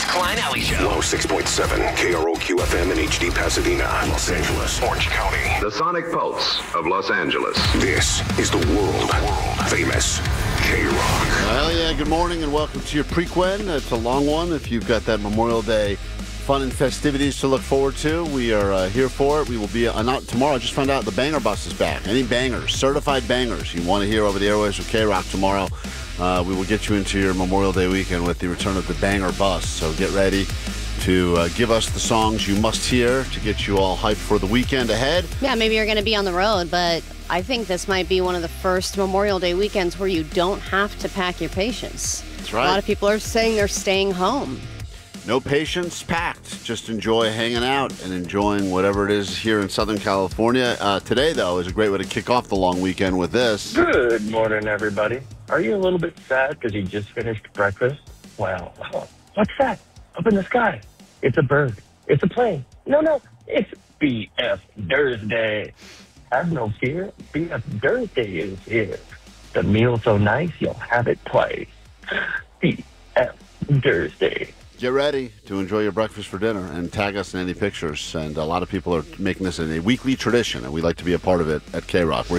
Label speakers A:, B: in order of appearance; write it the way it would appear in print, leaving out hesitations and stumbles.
A: Klein Alley Show.
B: Low 6.7 KROQ FM in HD Pasadena, Los Angeles, Orange County.
C: The Sonic Pulse of Los Angeles.
B: This is the world famous K-Rock.
D: Well, yeah, good morning and welcome to your Prequen. It's a long one if you've got that Memorial Day fun and festivities to look forward to. We are here for it. We will be not tomorrow. I just found out the Banger Bus is back. Any bangers, certified bangers you want to hear over the airwaves with K-Rock tomorrow, we will get you into your Memorial Day weekend with the return of the Banger Bus. So get ready to give us the songs you must hear to get you all hyped for the weekend ahead.
E: Yeah, maybe you're going to be on the road, but I think this might be one of the first Memorial Day weekends where you don't have to pack your patience.
D: That's right.
E: A lot of people are saying they're staying home.
D: No patience packed. Just enjoy hanging out and enjoying whatever it is here in Southern California. Today, though, is a great way to kick off the long weekend with this.
F: Good morning, everybody. Are you a little bit sad because you just finished breakfast? Well, what's that? Up in the sky. It's a bird. It's a plane. No, it's BF Thursday. Have no fear. BF Thursday is here. The meal so nice, you'll have it twice. BF Thursday.
D: Get ready to enjoy your breakfast for dinner and tag us in any pictures. And a lot of people are making this a weekly tradition, and we like to be a part of it at K-Rock.